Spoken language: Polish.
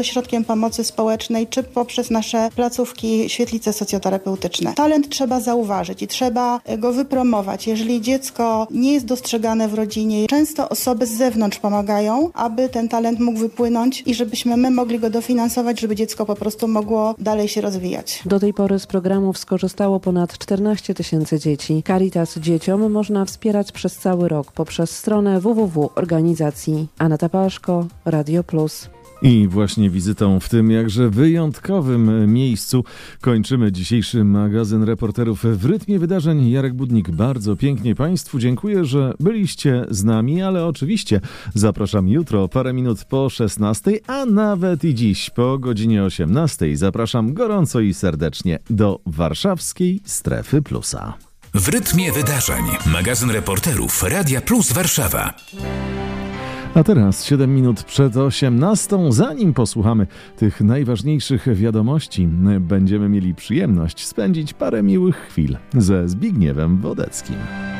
ośrodkiem pomocy społecznej, czy poprzez nasze placówki, świetlice socjoterapeutyczne. Talent trzeba zauważyć i trzeba go wypromować. Jeżeli dziecko nie jest dostrzegane w rodzinie, często osoby z zewnątrz pomagają, aby ten talent mógł wypłynąć i żebyśmy my mogli go dofinansować, żeby dziecko po prostu mogło dalej się rozwijać. Do tej pory z programów skorzystało ponad 14 000 dzieci. Caritas dzieciom można wspierać przez cały rok poprzez stronę www organizacji. Aneta Paszko, Radio Plus. I właśnie wizytą w tym jakże wyjątkowym miejscu kończymy dzisiejszy magazyn reporterów w rytmie wydarzeń. Jarek Budnik, bardzo pięknie Państwu dziękuję, że byliście z nami, ale oczywiście zapraszam jutro parę minut po 16, a nawet i dziś po godzinie 18 zapraszam gorąco i serdecznie do warszawskiej Strefy Plusa. W rytmie wydarzeń. Magazyn reporterów Radia Plus Warszawa. A teraz 7 minut przed 18. Zanim posłuchamy tych najważniejszych wiadomości, będziemy mieli przyjemność spędzić parę miłych chwil ze Zbigniewem Wodeckim.